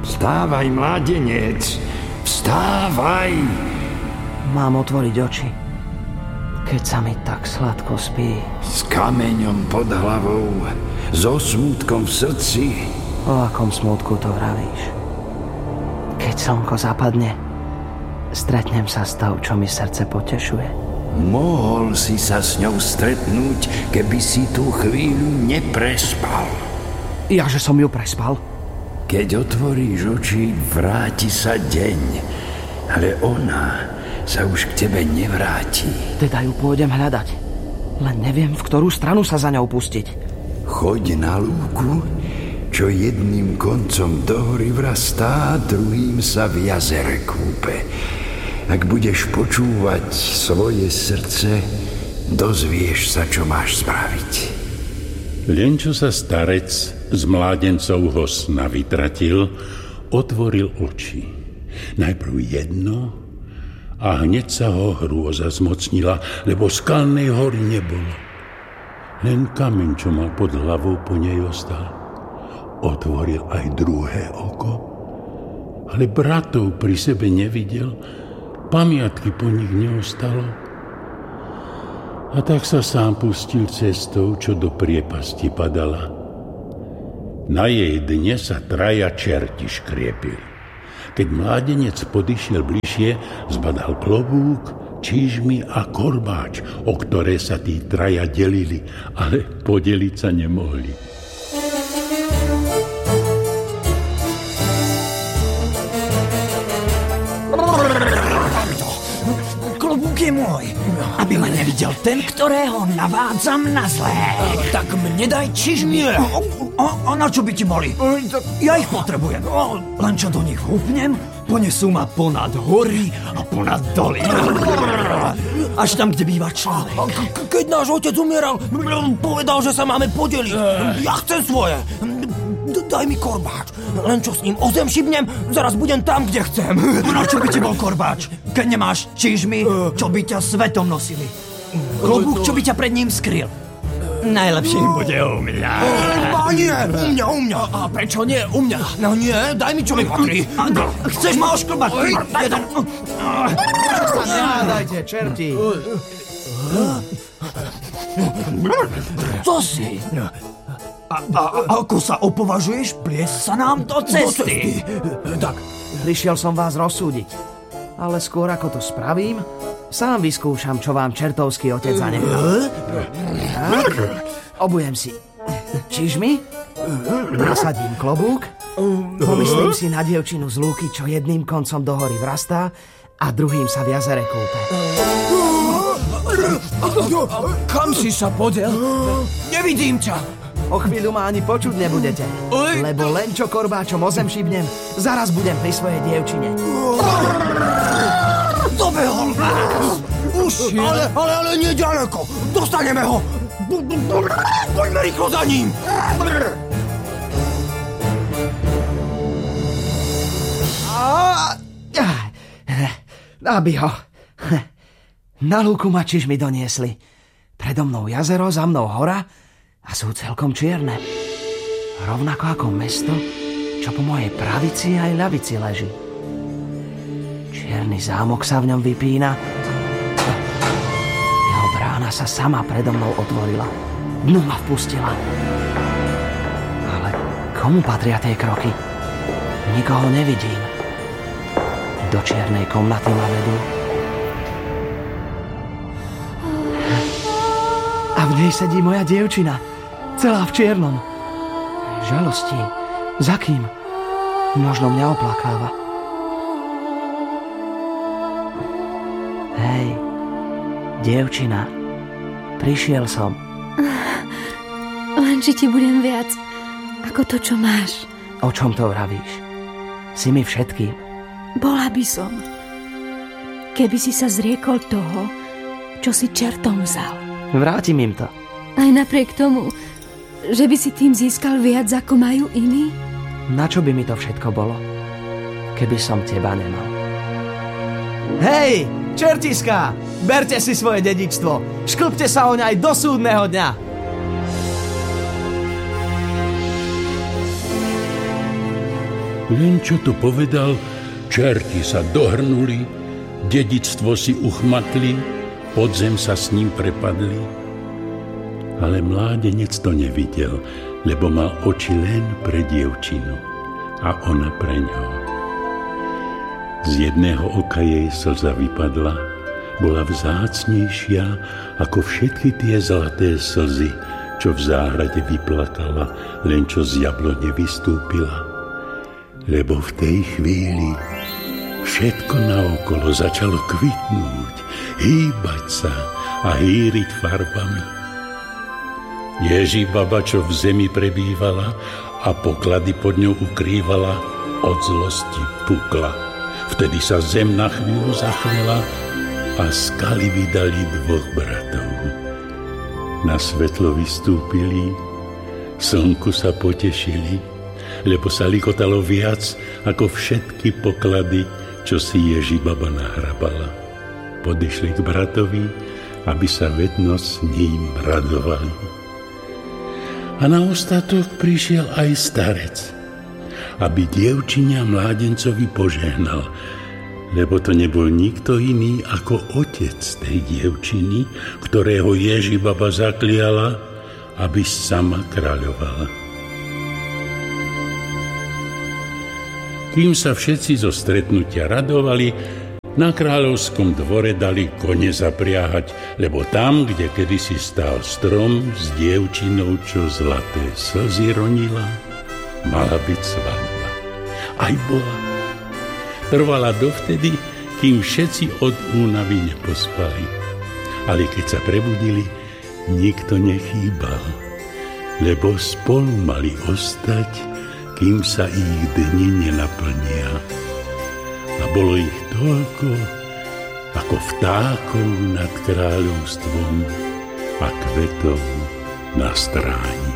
Vstávaj, mládenec, vstávaj! Mám otvoriť oči, keď sa mi tak sladko spí. S kameňom pod hlavou, so smútkom v srdci. O akom smútku to vravíš? Keď slnko zapadne, stretnem sa s tou, čo mi srdce potešuje. Mohol si sa s ňou stretnúť, keby si tú chvíľu neprespal. Jaže som ju prespal? Keď otvoríš oči, vráti sa deň, ale ona sa už k tebe nevráti. Teda ju pôjdem hľadať, len neviem, v ktorú stranu sa za ňou pustiť. Choď na lúku, čo jedným koncom do hory vrastá, druhým sa v jazere kúpe. Ak budeš počúvať svoje srdce, dozvieš sa, čo máš spraviť. Len čo sa starec z mládencovho sna vytratil, otvoril oči. Najprv jedno a hneď sa ho hrôza zmocnila, lebo skalnej hory nebolo. Len kameň, čo mal pod hlavou, po nej ostal. Otvoril aj druhé oko, ale bratov pri sebe nevidel, pamiatky po nich neostalo. A tak sa sám pustil cestou, čo do priepasti padala. Na jej dne sa traja čerti škriepili. Keď mládenec podišiel bližšie, zbadal klobúk, čížmy a korbáč, o ktoré sa tí traja delili, ale podeliť sa nemohli. Klobúk je môj, aby ma nevidel ten, ktorého navádzam na zlé. Tak mne daj čižmy. A na čo by ti boli? Ja ich potrebujem. Len čo do nich húpnem, ponesú ma ponad hory a ponad doly. Až tam, kde býva človek. Keď náš otec umieral, povedal, že sa máme podeliť. Ja chcem svoje. Daj mi korbáč. Len čo s ním o zem šibnem, zaraz budem tam, kde chcem. Na čo by ti bol korbáč, keď nemáš čižmy, čo by ťa svetom nosili? Klobúk, čo by ťa pred ním skryl? Najlepšie im bude u mňa. A nie, u mňa. A prečo nie u mňa? No nie, daj mi, čo mi patrí. Chceš ma ošklbať? Nehádajte, čerti. Co si? A ako sa opovažuješ pliesť sa nám do cesty? Tak, Prišiel som vás rozsúdiť, ale skôr ako to spravím, sám vyskúšam, čo vám čertovský otec zanechal. Obujem si čižmy, nasadím klobúk, pomyslím si na dievčinu z lúky, čo jedným koncom do hory vrastá a druhým sa v jazere kúpe. kam si sa podel? Nevidím ťa. O chvíľu ma ani počuť nebudete, lebo len čo korbáčom o zem šibnem, zaraz budem pri svojej dievčine. Dobehol vás! Už, ale nie ďaleko. Dostaneme ho. Poďme rýchlo za ním. Aby ho. Na lúku ma čižmy doniesli. Predo mnou jazero, za mnou hora a sú celkom čierne. Rovnako ako mesto, čo po mojej pravici aj ľavici leží. Čierny zámok sa v ňom vypína. Jeho brána sa sama predo mnou otvorila. Dnu ma vpustila. Ale komu patria tie kroky? Nikoho nevidím. Do čiernej komnaty ma vedú. A v nej sedí moja dievčina, celá v čiernom. Žalostí. Za kým? Možno mňa oplakáva. Hej, dievčina, prišiel som. Len či ti budem viac ako to, čo máš. O čom to vravíš? Si mi všetkým. Bola by som, keby si sa zriekol toho, čo si čertom vzal. Vrátim im to. Aj napriek tomu, že by si tým získal viac, ako majú iní? Na čo by mi to všetko bolo, keby som teba nemal? Hej, čertiská! Berte si svoje dedičstvo. Šklbte sa oň aj do súdneho dňa. Len čo to povedal, čerti sa dohrnuli, dedičstvo si uchmatli, pod zem sa s ním prepadli. Ale mládenec to nevidel, lebo mal oči len pre dievčinu a ona pre ňo. Z jedného oka jej slza vypadla, bola vzácnejšia ako všetky tie zlaté slzy, čo v záhrade vyplakala, len čo z jablone vystúpila. Lebo v tej chvíli všetko naokolo začalo kvitnúť, hýbať sa a hýriť farbami. Ježibaba, čo v zemi prebývala a poklady pod ňou ukrývala, od zlosti pukla. Vtedy sa zem na chvíľu zachvela a skaly vydali dvoch bratov. Na svetlo vystúpili, slnku sa potešili, lebo sa likotalo viac ako všetky poklady, čo si Ježibaba nahrabala. Podišli k bratovi, aby sa vedno s ním radovali. A na ostatok prišiel aj starec, aby dievčine a mládencovi požehnal, lebo to nebol nikto iný ako otec tej dievčiny, ktorého Ježibaba zakliala, aby sama kráľovala. Kým sa všetci zo stretnutia radovali, na kráľovskom dvore dali kone zapriahať, lebo tam, kde kedysi stál strom s dievčinou, čo zlaté slzy ronila, mala byť svadba. Aj bola. Trvala dovtedy, kým všetci od únavy nepospali. Ale keď sa prebudili, nikto nechýbal, lebo spolu mali ostať, kým sa ich dni nenaplnia. A bolo ich toľko, ako vtákov nad kráľovstvom a kvetov na stráni.